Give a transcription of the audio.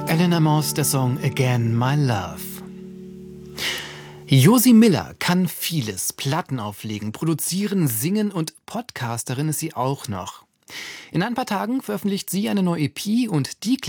Eleanor Moss, der Song Again My Love. Josi Miller kann vieles. Platten auflegen, produzieren, singen und Podcasterin ist sie auch noch. In ein paar Tagen veröffentlicht sie eine neue EP und die